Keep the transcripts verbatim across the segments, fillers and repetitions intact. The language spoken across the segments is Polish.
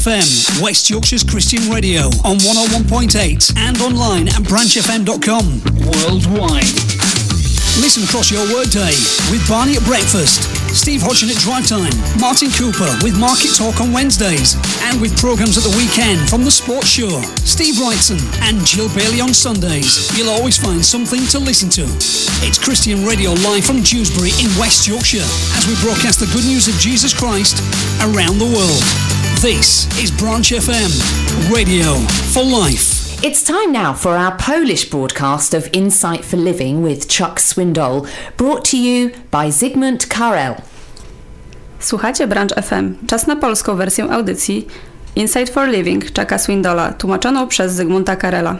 F M, West Yorkshire's Christian Radio on one oh one point eight and online at branch f m dot com worldwide. Listen across your workday with Barney at breakfast, Steve Hodgson at drive time, Martin Cooper with Market Talk on Wednesdays, and with programmes at the weekend from The Sports Show, Steve Wrightson and Jill Bailey on Sundays. You'll always find something to listen to. It's Christian Radio live from Dewsbury in West Yorkshire as we broadcast the good news of Jesus Christ around the world. This is Branch F M, radio for life. It's time now for our Polish broadcast of Insight for Living with Chuck Swindoll, brought to you by Zygmunt Karel. Słuchacie Branch F M. Czas na polską wersję audycji Insight for Living Chucka Swindolla, tłumaczoną przez Zygmunta Karela.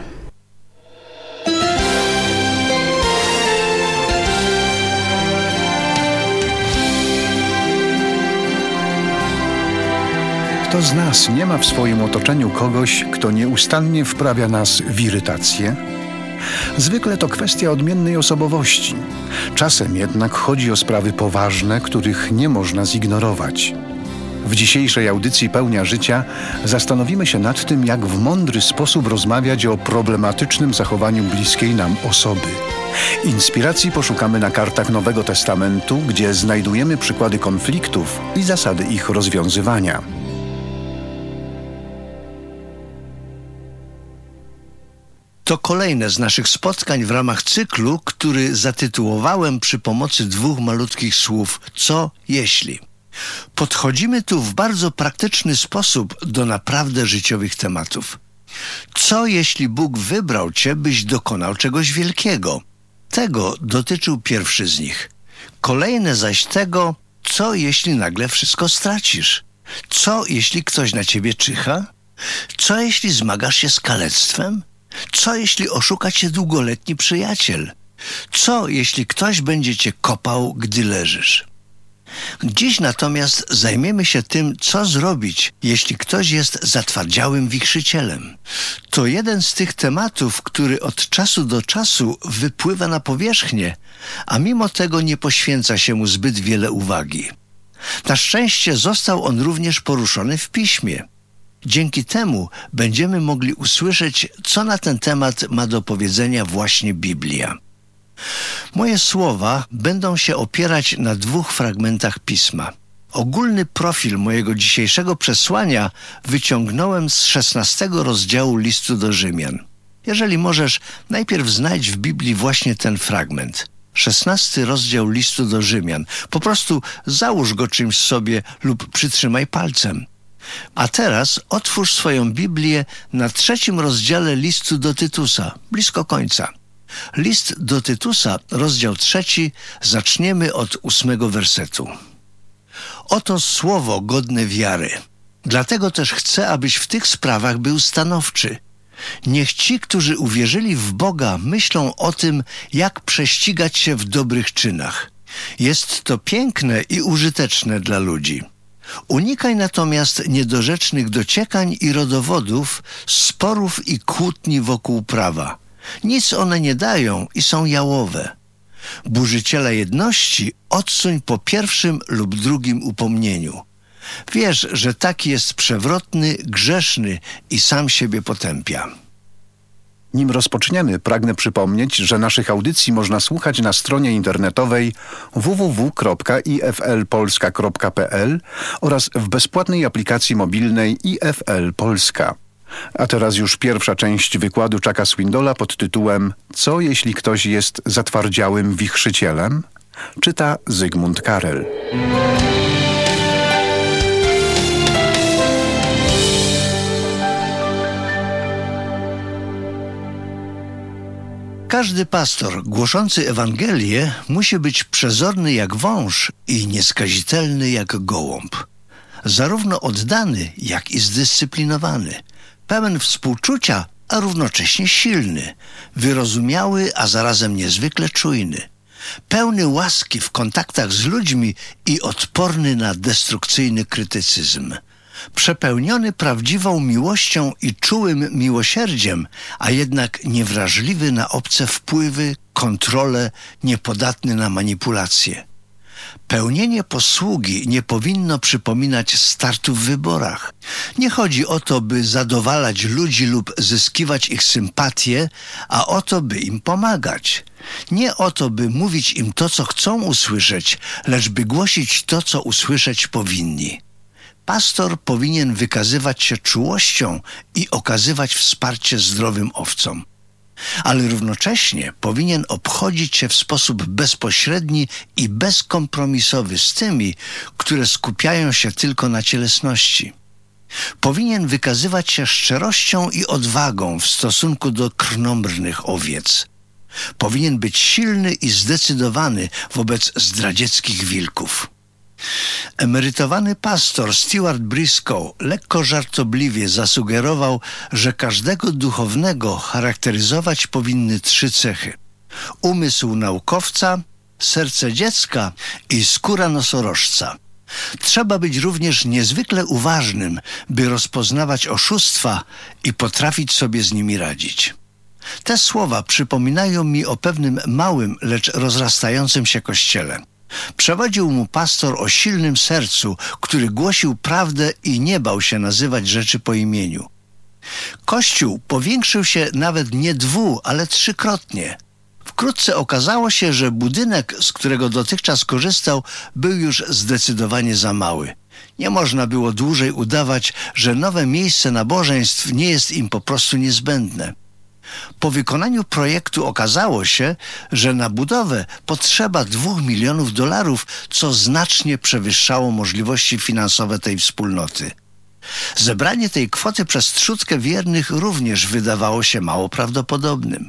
Kto z nas nie ma w swoim otoczeniu kogoś, kto nieustannie wprawia nas w irytację? Zwykle to kwestia odmiennej osobowości. Czasem jednak chodzi o sprawy poważne, których nie można zignorować. W dzisiejszej audycji Pełnia Życia zastanowimy się nad tym, jak w mądry sposób rozmawiać o problematycznym zachowaniu bliskiej nam osoby. Inspiracji poszukamy na kartach Nowego Testamentu, gdzie znajdujemy przykłady konfliktów i zasady ich rozwiązywania. To kolejne z naszych spotkań w ramach cyklu, który zatytułowałem przy pomocy dwóch malutkich słów „co jeśli”. Podchodzimy tu w bardzo praktyczny sposób do naprawdę życiowych tematów. Co jeśli Bóg wybrał cię, byś dokonał czegoś wielkiego? Tego dotyczył pierwszy z nich. Kolejne zaś tego, co jeśli nagle wszystko stracisz? Co jeśli ktoś na ciebie czyha? Co jeśli zmagasz się z kalectwem? Co jeśli oszuka cię długoletni przyjaciel? Co jeśli ktoś będzie cię kopał, gdy leżysz? Dziś natomiast zajmiemy się tym, co zrobić, jeśli ktoś jest zatwardziałym wichrzycielem. To jeden z tych tematów, który od czasu do czasu wypływa na powierzchnię, a mimo tego nie poświęca się mu zbyt wiele uwagi. Na szczęście został on również poruszony w Piśmie. Dzięki temu będziemy mogli usłyszeć, co na ten temat ma do powiedzenia właśnie Biblia. Moje słowa będą się opierać na dwóch fragmentach Pisma. Ogólny profil mojego dzisiejszego przesłania wyciągnąłem z szesnastego rozdziału listu do Rzymian. Jeżeli możesz, najpierw znajdź w Biblii właśnie ten fragment. szesnasty rozdział listu do Rzymian. Po prostu załóż go czymś sobie lub przytrzymaj palcem. A teraz otwórz swoją Biblię na trzecim rozdziale listu do Tytusa, blisko końca. List do Tytusa, rozdział trzeci, zaczniemy od ósmego wersetu. Oto słowo godne wiary. Dlatego też chcę, abyś w tych sprawach był stanowczy. Niech ci, którzy uwierzyli w Boga, myślą o tym, jak prześcigać się w dobrych czynach. Jest to piękne i użyteczne dla ludzi. Unikaj natomiast niedorzecznych dociekań i rodowodów, sporów i kłótni wokół prawa. Nic one nie dają i są jałowe. Burzyciela jedności odsuń po pierwszym lub drugim upomnieniu. Wiesz, że taki jest przewrotny, grzeszny i sam siebie potępia. Nim rozpoczniemy, pragnę przypomnieć, że naszych audycji można słuchać na stronie internetowej w w w kropka i f l polska kropka p l oraz w bezpłatnej aplikacji mobilnej I F L Polska. A teraz już pierwsza część wykładu Chucka Swindolla pod tytułem „Co jeśli ktoś jest zatwardziałym wichrzycielem?” czyta Zygmunt Karel. Każdy pastor głoszący Ewangelię musi być przezorny jak wąż i nieskazitelny jak gołąb. Zarówno oddany, jak i zdyscyplinowany. Pełen współczucia, a równocześnie silny. Wyrozumiały, a zarazem niezwykle czujny. Pełny łaski w kontaktach z ludźmi i odporny na destrukcyjny krytycyzm. Przepełniony prawdziwą miłością i czułym miłosierdziem, a jednak niewrażliwy na obce wpływy, kontrolę, niepodatny na manipulacje. Pełnienie posługi nie powinno przypominać startu w wyborach. Nie chodzi o to, by zadowalać ludzi lub zyskiwać ich sympatię, a o to, by im pomagać. Nie o to, by mówić im to, co chcą usłyszeć, lecz by głosić to, co usłyszeć powinni. Pastor powinien wykazywać się czułością i okazywać wsparcie zdrowym owcom. Ale równocześnie powinien obchodzić się w sposób bezpośredni i bezkompromisowy z tymi, które skupiają się tylko na cielesności. Powinien wykazywać się szczerością i odwagą w stosunku do krnąbrnych owiec. Powinien być silny i zdecydowany wobec zdradzieckich wilków. Emerytowany pastor Stuart Briscoe lekko żartobliwie zasugerował, że każdego duchownego charakteryzować powinny trzy cechy: umysł naukowca, serce dziecka i skóra nosorożca. Trzeba być również niezwykle uważnym, by rozpoznawać oszustwa i potrafić sobie z nimi radzić. Te słowa przypominają mi o pewnym małym, lecz rozrastającym się kościele. Przewodził mu pastor o silnym sercu, który głosił prawdę i nie bał się nazywać rzeczy po imieniu. Kościół powiększył się nawet nie dwu, ale trzykrotnie. Wkrótce okazało się, że budynek, z którego dotychczas korzystał, był już zdecydowanie za mały. Nie można było dłużej udawać, że nowe miejsce nabożeństw nie jest im po prostu niezbędne. Po wykonaniu projektu okazało się, że na budowę potrzeba dwóch milionów dolarów, co znacznie przewyższało możliwości finansowe tej wspólnoty. Zebranie tej kwoty przez trzódkę wiernych również wydawało się mało prawdopodobnym.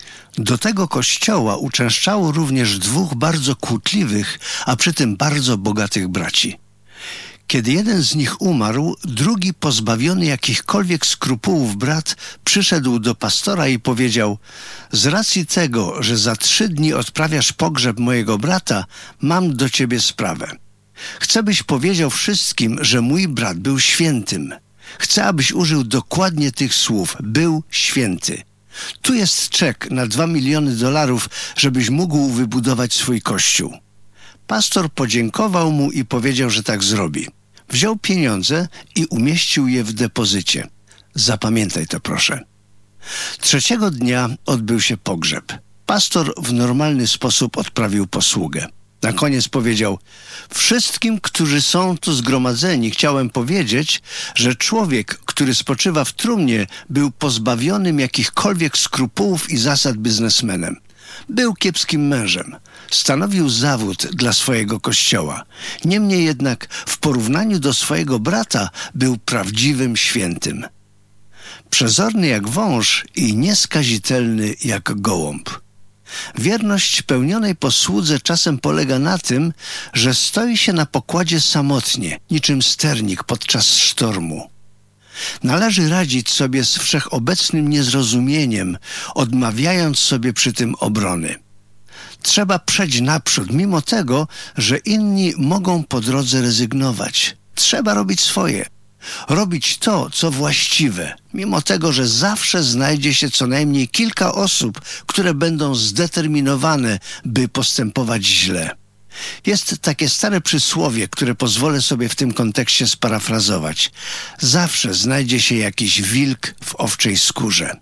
Do tego kościoła uczęszczało również dwóch bardzo kłótliwych, a przy tym bardzo bogatych braci. Kiedy jeden z nich umarł, drugi, pozbawiony jakichkolwiek skrupułów brat, przyszedł do pastora i powiedział: z racji tego, że za trzy dni odprawiasz pogrzeb mojego brata, mam do ciebie sprawę. Chcę, byś powiedział wszystkim, że mój brat był świętym. Chcę, abyś użył dokładnie tych słów: był święty. Tu jest czek na dwa miliony dolarów, żebyś mógł wybudować swój kościół. Pastor podziękował mu i powiedział, że tak zrobi. Wziął pieniądze i umieścił je w depozycie. Zapamiętaj to, proszę. Trzeciego dnia odbył się pogrzeb. Pastor w normalny sposób odprawił posługę. Na koniec powiedział: wszystkim, którzy są tu zgromadzeni, chciałem powiedzieć, że człowiek, który spoczywa w trumnie, był pozbawionym jakichkolwiek skrupułów i zasad biznesmenem. Był kiepskim mężem. Stanowił zawód dla swojego kościoła. Niemniej jednak w porównaniu do swojego brata był prawdziwym świętym. Przezorny jak wąż i nieskazitelny jak gołąb. Wierność pełnionej posłudze czasem polega na tym, że stoi się na pokładzie samotnie, niczym sternik podczas sztormu. Należy radzić sobie z wszechobecnym niezrozumieniem, odmawiając sobie przy tym obrony. Trzeba przejść naprzód, mimo tego, że inni mogą po drodze rezygnować. Trzeba robić swoje. Robić to, co właściwe, mimo tego, że zawsze znajdzie się co najmniej kilka osób, które będą zdeterminowane, by postępować źle. Jest takie stare przysłowie, które pozwolę sobie w tym kontekście sparafrazować. Zawsze znajdzie się jakiś wilk w owczej skórze.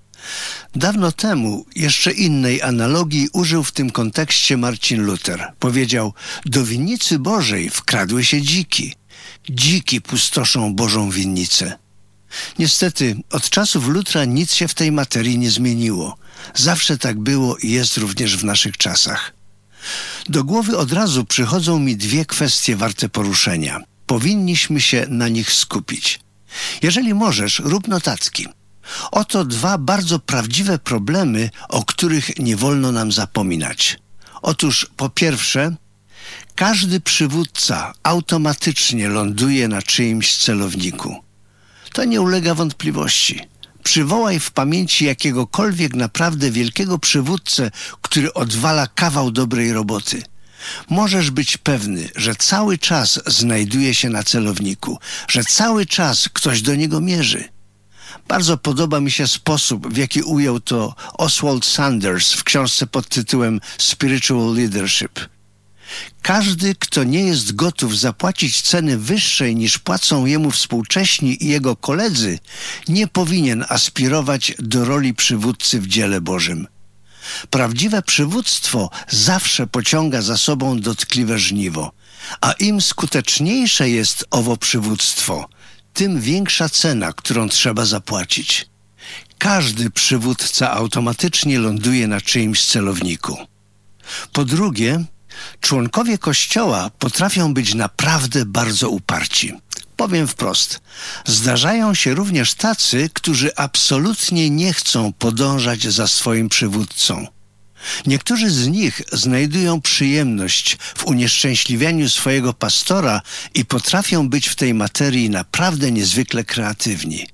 Dawno temu jeszcze innej analogii użył w tym kontekście Marcin Luther. Powiedział: do winnicy Bożej wkradły się dziki. Dziki pustoszą Bożą winnicę. Niestety, od czasów Lutra nic się w tej materii nie zmieniło. Zawsze tak było i jest również w naszych czasach. Do głowy od razu przychodzą mi dwie kwestie warte poruszenia. Powinniśmy się na nich skupić. Jeżeli możesz, rób notatki. Oto dwa bardzo prawdziwe problemy, o których nie wolno nam zapominać. Otóż po pierwsze, każdy przywódca automatycznie ląduje na czyimś celowniku. To nie ulega wątpliwości. Przywołaj w pamięci jakiegokolwiek naprawdę wielkiego przywódcę, który odwala kawał dobrej roboty. Możesz być pewny, że cały czas znajduje się na celowniku, że cały czas ktoś do niego mierzy. Bardzo podoba mi się sposób, w jaki ujął to Oswald Sanders w książce pod tytułem Spiritual Leadership. Każdy, kto nie jest gotów zapłacić ceny wyższej niż płacą jemu współcześni i jego koledzy, nie powinien aspirować do roli przywódcy w dziele Bożym. Prawdziwe przywództwo zawsze pociąga za sobą dotkliwe żniwo, a im skuteczniejsze jest owo przywództwo, tym większa cena, którą trzeba zapłacić. Każdy przywódca automatycznie ląduje na czyimś celowniku. Po drugie, członkowie Kościoła potrafią być naprawdę bardzo uparci. Powiem wprost, zdarzają się również tacy, którzy absolutnie nie chcą podążać za swoim przywódcą. Niektórzy z nich znajdują przyjemność w unieszczęśliwianiu swojego pastora i potrafią być w tej materii naprawdę niezwykle kreatywni.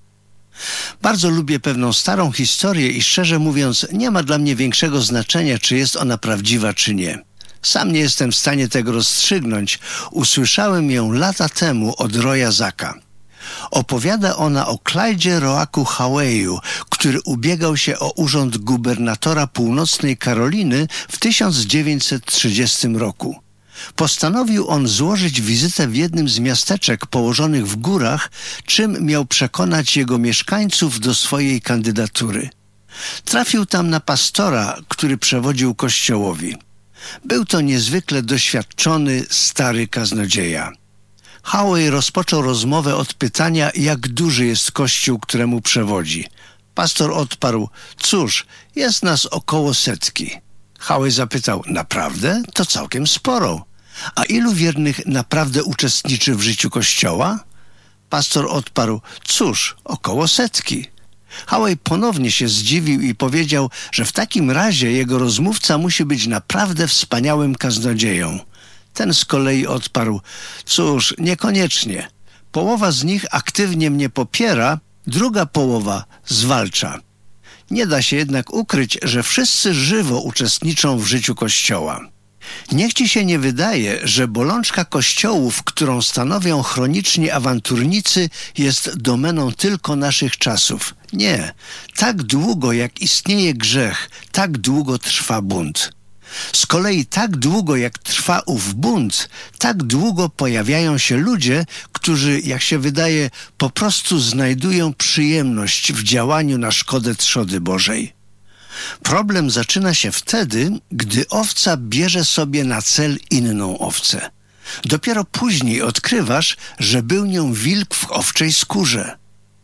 Bardzo lubię pewną starą historię i szczerze mówiąc, nie ma dla mnie większego znaczenia, czy jest ona prawdziwa, czy nie. Sam nie jestem w stanie tego rozstrzygnąć. Usłyszałem ją lata temu od Roya Zacka. Opowiada ona o Clydzie Roaku Howeyu, który ubiegał się o urząd gubernatora północnej Karoliny w tysiąc dziewięćset trzydziestym roku. Postanowił on złożyć wizytę w jednym z miasteczek położonych w górach, czym miał przekonać jego mieszkańców do swojej kandydatury. Trafił tam na pastora, który przewodził kościołowi. Był to niezwykle doświadczony, stary kaznodzieja. Howey rozpoczął rozmowę od pytania, jak duży jest kościół, któremu przewodzi. Pastor odparł: cóż, jest nas około setki. Howey zapytał: naprawdę? To całkiem sporo. A ilu wiernych naprawdę uczestniczy w życiu Kościoła? Pastor odparł: cóż, około setki. Howey ponownie się zdziwił i powiedział, że w takim razie jego rozmówca musi być naprawdę wspaniałym kaznodzieją. Ten z kolei odparł: cóż, niekoniecznie. Połowa z nich aktywnie mnie popiera, druga połowa zwalcza. Nie da się jednak ukryć, że wszyscy żywo uczestniczą w życiu Kościoła. Niech ci się nie wydaje, że bolączka kościołów, którą stanowią chroniczni awanturnicy, jest domeną tylko naszych czasów. Nie. Tak długo jak istnieje grzech, tak długo trwa bunt. Z kolei tak długo jak trwa ów bunt, tak długo pojawiają się ludzie, którzy, jak się wydaje, po prostu znajdują przyjemność w działaniu na szkodę trzody Bożej. Problem zaczyna się wtedy, gdy owca bierze sobie na cel inną owcę. Dopiero później odkrywasz, że był nią wilk w owczej skórze.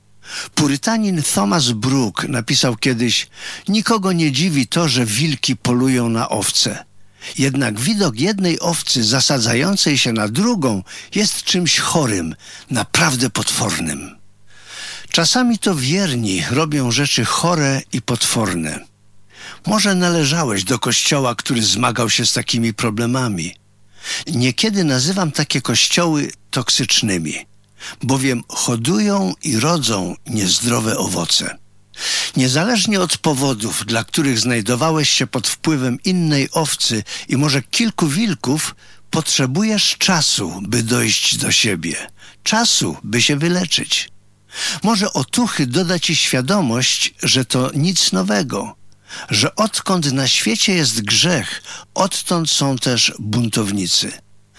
Purytanin Thomas Brooke napisał kiedyś: nikogo nie dziwi to, że wilki polują na owce. Jednak widok jednej owcy zasadzającej się na drugą jest czymś chorym, naprawdę potwornym. Czasami to wierni robią rzeczy chore i potworne. Może należałeś do kościoła, który zmagał się z takimi problemami. Niekiedy nazywam takie kościoły toksycznymi, bowiem hodują i rodzą niezdrowe owoce. Niezależnie od powodów, dla których znajdowałeś się pod wpływem innej owcy i może kilku wilków, potrzebujesz czasu, by dojść do siebie. Czasu, by się wyleczyć. Może otuchy doda ci świadomość, że to nic nowego, że odkąd na świecie jest grzech, odtąd są też buntownicy.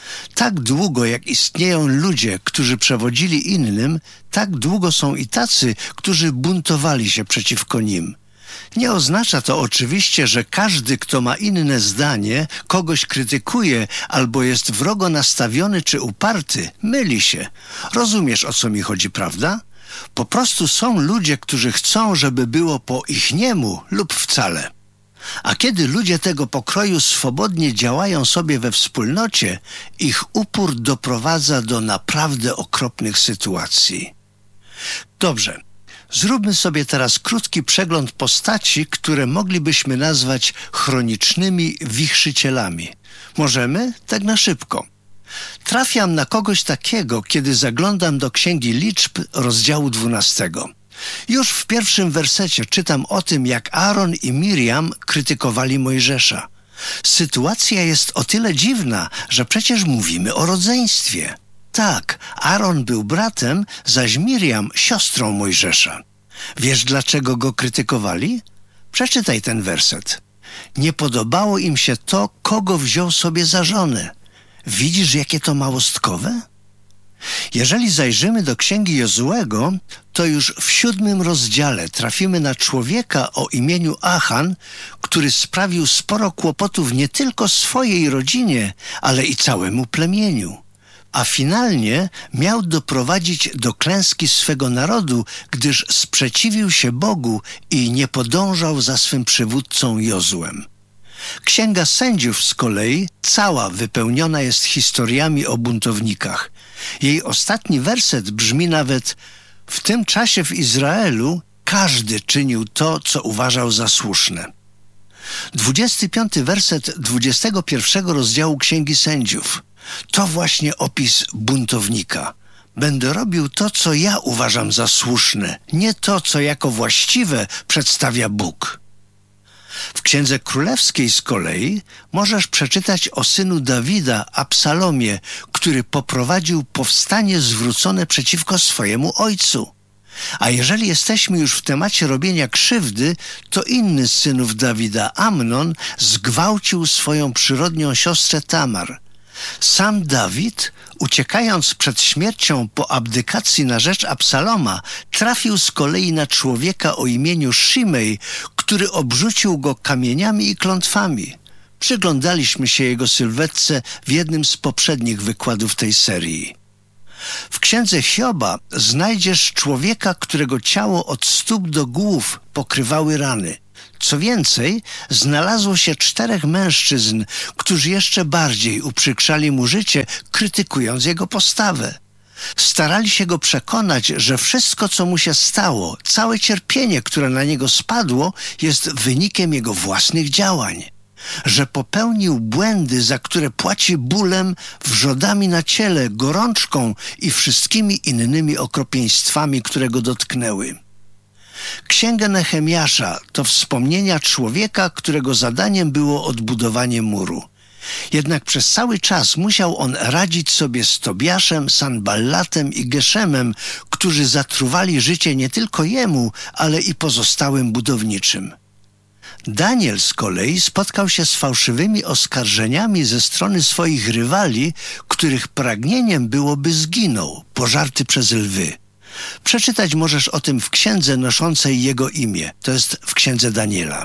Tak długo jak istnieją ludzie, którzy przewodzili innym, tak długo są i tacy, którzy buntowali się przeciwko nim. Nie oznacza to oczywiście, że każdy, kto ma inne zdanie, kogoś krytykuje albo jest wrogo nastawiony czy uparty, myli się. Rozumiesz, o co mi chodzi, prawda? Po prostu są ludzie, którzy chcą, żeby było po ich niemu lub wcale. A kiedy ludzie tego pokroju swobodnie działają sobie we wspólnocie, ich upór doprowadza do naprawdę okropnych sytuacji. Dobrze, zróbmy sobie teraz krótki przegląd postaci, które moglibyśmy nazwać chronicznymi wichrzycielami. Możemy? Tak na szybko. Trafiam na kogoś takiego, kiedy zaglądam do Księgi Liczb, rozdziału dwunastego. Już w pierwszym wersecie czytam o tym, jak Aaron i Miriam krytykowali Mojżesza. Sytuacja jest o tyle dziwna, że przecież mówimy o rodzeństwie. Tak, Aaron był bratem, zaś Miriam siostrą Mojżesza. Wiesz, dlaczego go krytykowali? Przeczytaj ten werset. Nie podobało im się to, kogo wziął sobie za żonę. Widzisz, jakie to małostkowe? Jeżeli zajrzymy do Księgi Jozuego, to już w siódmym rozdziale trafimy na człowieka o imieniu Achan, który sprawił sporo kłopotów nie tylko swojej rodzinie, ale i całemu plemieniu. A finalnie miał doprowadzić do klęski swego narodu, gdyż sprzeciwił się Bogu i nie podążał za swym przywódcą Jozuem. Księga Sędziów z kolei cała wypełniona jest historiami o buntownikach. Jej ostatni werset brzmi nawet: w tym czasie w Izraelu każdy czynił to, co uważał za słuszne. Dwudziesty piąty werset dwudziestego pierwszego rozdziału Księgi Sędziów to właśnie opis buntownika. Będę robił to, co ja uważam za słuszne, nie to, co jako właściwe przedstawia Bóg. W Księdze Królewskiej z kolei możesz przeczytać o synu Dawida, Absalomie, który poprowadził powstanie zwrócone przeciwko swojemu ojcu. A jeżeli jesteśmy już w temacie robienia krzywdy, to inny z synów Dawida, Amnon, zgwałcił swoją przyrodnią siostrę Tamar. Sam Dawid, uciekając przed śmiercią po abdykacji na rzecz Absaloma, trafił z kolei na człowieka o imieniu Shimej, który obrzucił go kamieniami i klątwami. Przyglądaliśmy się jego sylwetce w jednym z poprzednich wykładów tej serii. W Księdze Hioba znajdziesz człowieka, którego ciało od stóp do głów pokrywały rany. Co więcej, znalazło się czterech mężczyzn, którzy jeszcze bardziej uprzykrzali mu życie, krytykując jego postawę. Starali się go przekonać, że wszystko, co mu się stało, całe cierpienie, które na niego spadło, jest wynikiem jego własnych działań. Że popełnił błędy, za które płaci bólem, wrzodami na ciele, gorączką i wszystkimi innymi okropieństwami, które go dotknęły. Księga Nehemiasza to wspomnienia człowieka, którego zadaniem było odbudowanie muru. Jednak przez cały czas musiał on radzić sobie z Tobiaszem, Sanballatem i Geszemem, którzy zatruwali życie nie tylko jemu, ale i pozostałym budowniczym. Daniel z kolei spotkał się z fałszywymi oskarżeniami ze strony swoich rywali, których pragnieniem było, by zginął, pożarty przez lwy. Przeczytać możesz o tym w księdze noszącej jego imię, to jest w Księdze Daniela.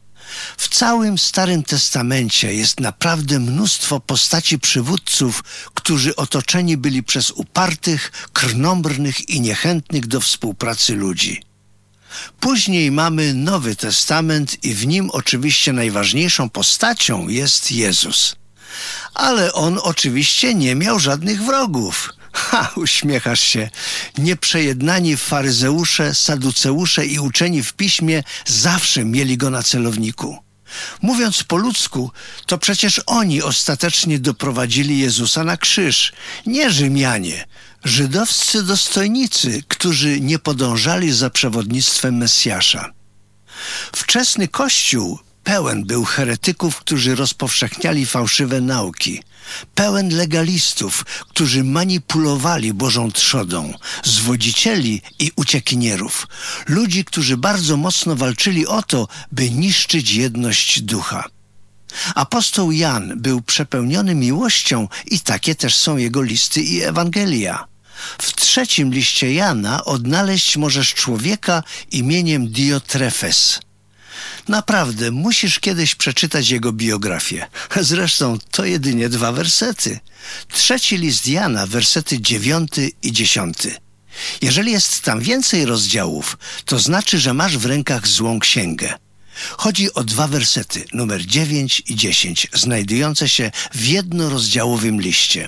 W całym Starym Testamencie jest naprawdę mnóstwo postaci przywódców, którzy otoczeni byli przez upartych, krnąbrnych i niechętnych do współpracy ludzi. Później mamy Nowy Testament i w nim oczywiście najważniejszą postacią jest Jezus. Ale on oczywiście nie miał żadnych wrogów. Ha, uśmiechasz się. Nieprzejednani faryzeusze, saduceusze i uczeni w piśmie zawsze mieli go na celowniku. Mówiąc po ludzku, to przecież oni ostatecznie doprowadzili Jezusa na krzyż, nie Rzymianie, żydowscy dostojnicy, którzy nie podążali za przewodnictwem Mesjasza. Wczesny Kościół pełen był heretyków, którzy rozpowszechniali fałszywe nauki. Pełen legalistów, którzy manipulowali Bożą trzodą, zwodzicieli i uciekinierów, ludzi, którzy bardzo mocno walczyli o to, by niszczyć jedność ducha. Apostoł Jan był przepełniony miłością i takie też są jego listy i Ewangelia. W trzecim liście Jana odnaleźć możesz człowieka imieniem Diotrefes. Naprawdę, musisz kiedyś przeczytać jego biografię. Zresztą to jedynie dwa wersety. Trzeci list Jana, wersety dziewiąty i dziesiąty. Jeżeli jest tam więcej rozdziałów, to znaczy, że masz w rękach złą księgę. Chodzi o dwa wersety, numer dziewięć i dziesięć, znajdujące się w jednorozdziałowym liście.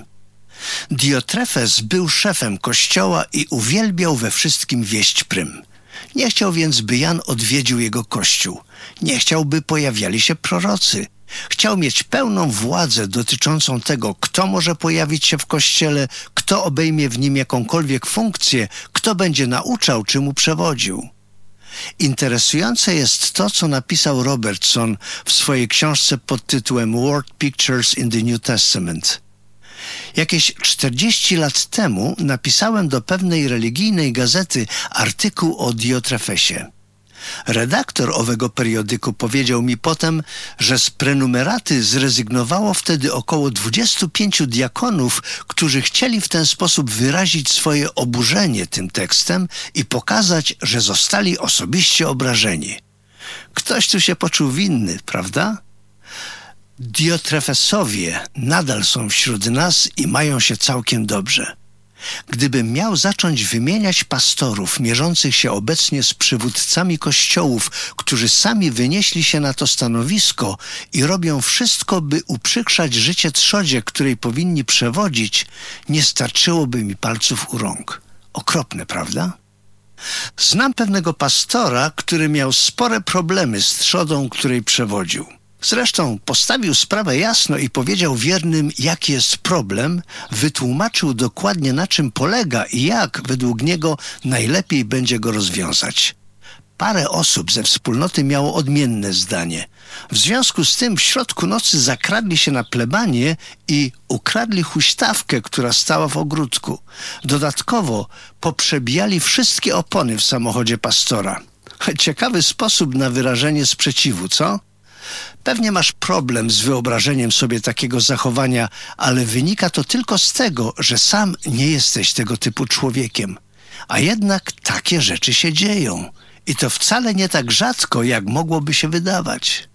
Diotrefes był szefem kościoła i uwielbiał we wszystkim wieść prym. Nie chciał więc, by Jan odwiedził jego kościół. Nie chciał, by pojawiali się prorocy. Chciał mieć pełną władzę dotyczącą tego, kto może pojawić się w kościele, kto obejmie w nim jakąkolwiek funkcję, kto będzie nauczał czy mu przewodził. Interesujące jest to, co napisał Robertson w swojej książce pod tytułem Word Pictures in the New Testament. Jakieś czterdzieści lat temu napisałem do pewnej religijnej gazety artykuł o Diotrefesie. Redaktor owego periodyku powiedział mi potem, że z prenumeraty zrezygnowało wtedy około dwudziestu pięciu diakonów, którzy chcieli w ten sposób wyrazić swoje oburzenie tym tekstem i pokazać, że zostali osobiście obrażeni. Ktoś tu się poczuł winny, prawda? Diotrefesowie nadal są wśród nas i mają się całkiem dobrze. Gdybym miał zacząć wymieniać pastorów mierzących się obecnie z przywódcami kościołów, którzy sami wynieśli się na to stanowisko i robią wszystko, by uprzykrzać życie trzodzie, której powinni przewodzić, nie starczyłoby mi palców u rąk. Okropne, prawda? Znam pewnego pastora, który miał spore problemy z trzodą, której przewodził. Zresztą postawił sprawę jasno i powiedział wiernym, jaki jest problem, wytłumaczył dokładnie, na czym polega i jak według niego najlepiej będzie go rozwiązać. Parę osób ze wspólnoty miało odmienne zdanie. W związku z tym w środku nocy zakradli się na plebanię i ukradli huśtawkę, która stała w ogródku. Dodatkowo poprzebijali wszystkie opony w samochodzie pastora. Ciekawy sposób na wyrażenie sprzeciwu, co? Pewnie masz problem z wyobrażeniem sobie takiego zachowania, ale wynika to tylko z tego, że sam nie jesteś tego typu człowiekiem. A jednak takie rzeczy się dzieją. I to wcale nie tak rzadko, jak mogłoby się wydawać.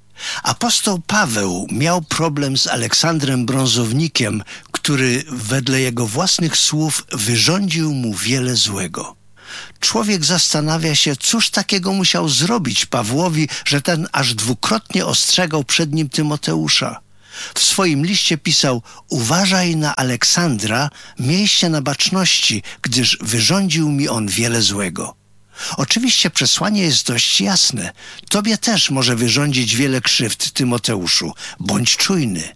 Apostoł Paweł miał problem z Aleksandrem Brązownikiem, który wedle jego własnych słów wyrządził mu wiele złego. Człowiek zastanawia się, cóż takiego musiał zrobić Pawłowi, że ten aż dwukrotnie ostrzegał przed nim Tymoteusza. W swoim liście pisał: uważaj na Aleksandra, miej się na baczności, gdyż wyrządził mi on wiele złego. Oczywiście przesłanie jest dość jasne. Tobie też może wyrządzić wiele krzywd, Tymoteuszu. Bądź czujny.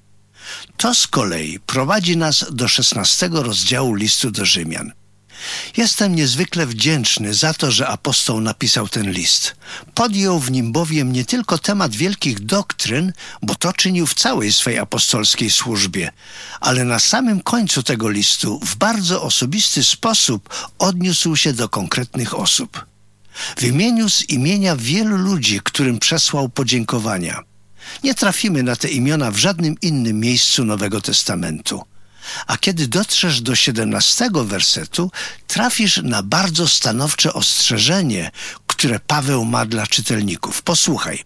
To z kolei prowadzi nas do szesnastego rozdziału listu do Rzymian. Jestem niezwykle wdzięczny za to, że apostoł napisał ten list. Podjął w nim bowiem nie tylko temat wielkich doktryn, bo to czynił w całej swej apostolskiej służbie, ale na samym końcu tego listu w bardzo osobisty sposób odniósł się do konkretnych osób. Wymienił z imienia wielu ludzi, którym przesłał podziękowania. Nie trafimy na te imiona w żadnym innym miejscu Nowego Testamentu. A kiedy dotrzesz do siedemnastego wersetu, trafisz na bardzo stanowcze ostrzeżenie, które Paweł ma dla czytelników. Posłuchaj.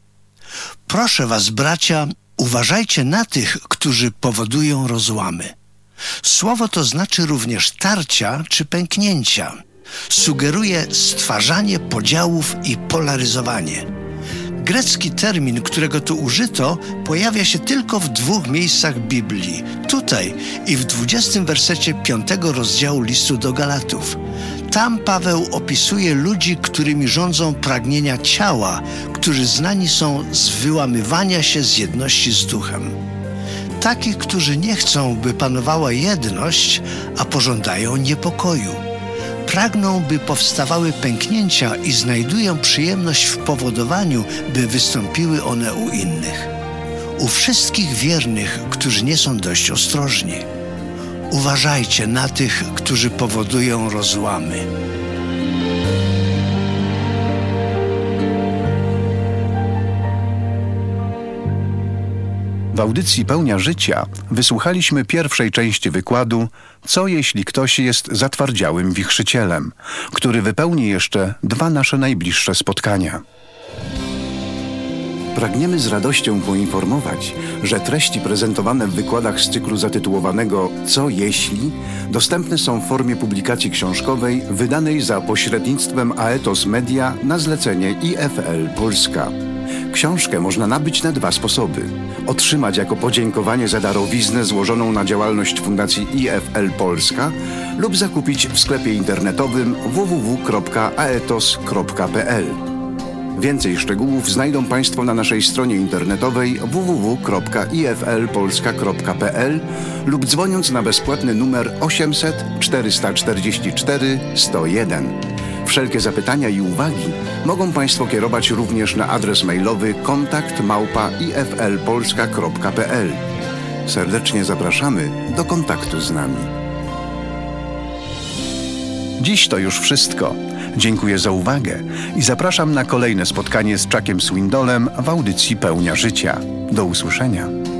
Proszę was, bracia, uważajcie na tych, którzy powodują rozłamy. Słowo to znaczy również tarcia czy pęknięcia. Sugeruje stwarzanie podziałów i polaryzowanie. Grecki termin, którego tu użyto, pojawia się tylko w dwóch miejscach Biblii. Tutaj i w dwudziestym wersecie piątego rozdziału listu do Galatów. Tam Paweł opisuje ludzi, którymi rządzą pragnienia ciała, którzy znani są z wyłamywania się z jedności z duchem. Takich, którzy nie chcą, by panowała jedność, a pożądają niepokoju. Pragną, by powstawały pęknięcia i znajdują przyjemność w powodowaniu, by wystąpiły one u innych. U wszystkich wiernych, którzy nie są dość ostrożni. Uważajcie na tych, którzy powodują rozłamy. W audycji Pełnia Życia wysłuchaliśmy pierwszej części wykładu Co jeśli ktoś jest zatwardziałym wichrzycielem, który wypełni jeszcze dwa nasze najbliższe spotkania. Pragniemy z radością poinformować, że treści prezentowane w wykładach z cyklu zatytułowanego Co jeśli dostępne są w formie publikacji książkowej wydanej za pośrednictwem Aetos Media na zlecenie I F L Polska. Książkę można nabyć na dwa sposoby. Otrzymać jako podziękowanie za darowiznę złożoną na działalność Fundacji I F L Polska lub zakupić w sklepie internetowym w w w kropka aetos kropka p l. Więcej szczegółów znajdą Państwo na naszej stronie internetowej w w w kropka i f l polska kropka p l lub dzwoniąc na bezpłatny numer osiemset czterysta czterdzieści cztery sto jeden. Wszelkie zapytania i uwagi mogą Państwo kierować również na adres mailowy kontakt małpa i f l polska kropka p l. Serdecznie zapraszamy do kontaktu z nami. Dziś to już wszystko. Dziękuję za uwagę i zapraszam na kolejne spotkanie z Chuckiem Swindolem w audycji Pełnia Życia. Do usłyszenia.